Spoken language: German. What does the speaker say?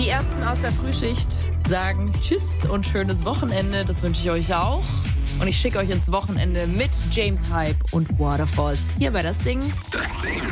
Die Ersten aus der Frühschicht sagen Tschüss und schönes Wochenende. Das wünsche ich euch auch. Und ich schicke euch ins Wochenende mit James Hype und Waterfalls. Hier bei Das Ding. Das Ding.